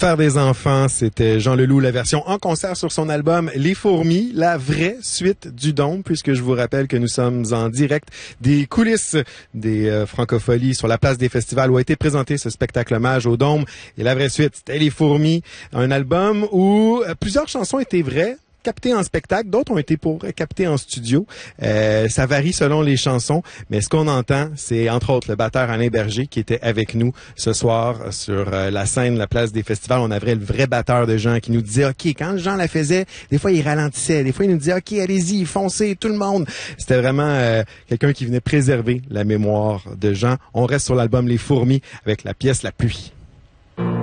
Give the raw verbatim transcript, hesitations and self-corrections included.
Faire des enfants, c'était Jean Leloup, la version en concert sur son album Les Fourmis, la vraie suite du Dôme, puisque je vous rappelle que nous sommes en direct des coulisses des euh, Francopholies sur la place des festivals où a été présenté ce spectacle hommage au Dôme. Et la vraie suite, c'était Les Fourmis, un album où euh, plusieurs chansons étaient vraies, captées en spectacle, d'autres ont été pour captées en studio. Euh, ça varie selon les chansons, mais ce qu'on entend, c'est entre autres le batteur Alain Berger qui était avec nous ce soir sur euh, la scène, la place des festivals. On avait le vrai batteur de Jean qui nous disait, OK, quand Jean la faisait, des fois il ralentissait, des fois il nous disait, OK, allez-y, foncez, tout le monde. C'était vraiment euh, quelqu'un qui venait préserver la mémoire de Jean. On reste sur l'album Les Fourmis avec la pièce La Pluie.